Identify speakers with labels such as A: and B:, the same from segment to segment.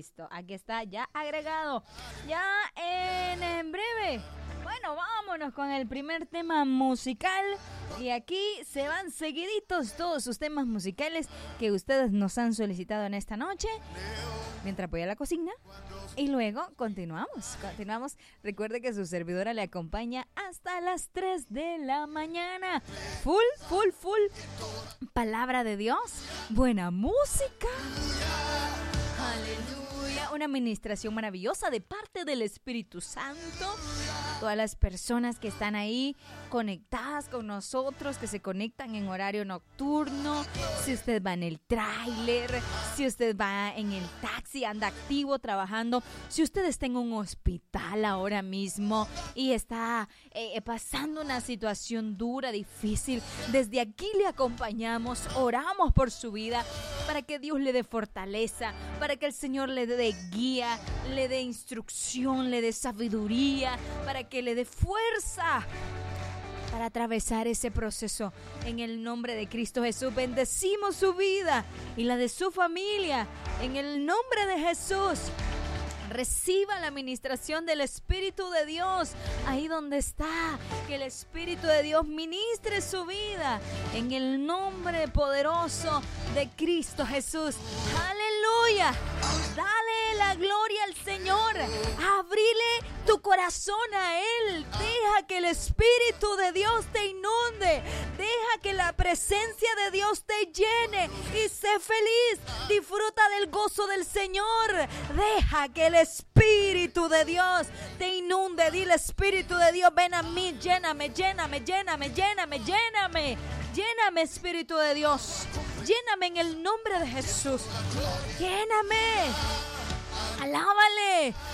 A: listo. Aquí está ya agregado. Ya en breve. Bueno, vámonos con el primer tema musical. Y aquí se van seguiditos todos sus temas musicales que ustedes nos han solicitado en esta noche. Mientras voy a la cocina. Y luego continuamos. Recuerde que su servidora le acompaña hasta las 3 de la mañana. Full. Palabra de Dios. Buena música. Aleluya. Una administración maravillosa de parte del Espíritu Santo. Todas las personas que están ahí conectadas con nosotros, que se conectan en horario nocturno. Si usted va en el tráiler, si usted va en el taxi, anda activo trabajando. Si usted está en un hospital ahora mismo y está pasando una situación dura, difícil, desde aquí le acompañamos, oramos por su vida para que Dios le dé fortaleza, para que el Señor le dé guía, le dé instrucción, le dé sabiduría, para que le dé fuerza para atravesar ese proceso. En el nombre de Cristo Jesús, bendecimos su vida y la de su familia. En el nombre de Jesús, reciba la administración del Espíritu de Dios ahí donde está. Que el Espíritu de Dios ministre su vida en el nombre poderoso de Cristo Jesús. ¡Aleluya! Dale la gloria al Señor. Abrile tu corazón a Él. Deja que el Espíritu de Dios te inunde. Deja que la presencia de Dios te llene y sé feliz. Disfruta del gozo del Señor. Deja que el Espíritu de Dios te inunde. Dile: Espíritu de Dios, ven a mí, lléname. Lléname, Espíritu de Dios. Lléname en el nombre de Jesús. Lléname. Alábale.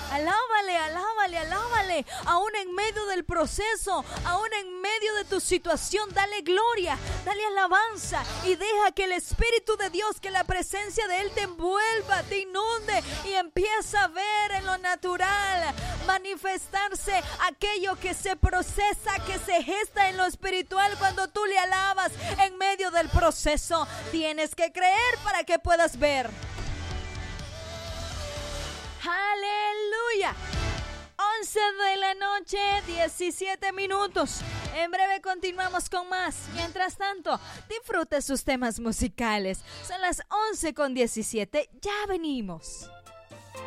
A: Aún en medio del proceso, aún en medio de tu situación, dale gloria, dale alabanza y deja que el Espíritu de Dios, que la presencia de Él te envuelva, te inunde y empieza a ver en lo natural manifestarse aquello que se procesa, que se gesta en lo espiritual cuando tú le alabas en medio del proceso. Tienes que creer para que puedas ver. ¡Aleluya! 11 de la noche, 17 minutos. En breve continuamos con más. Mientras tanto, disfrute sus temas musicales. Son las 11:17. Ya venimos.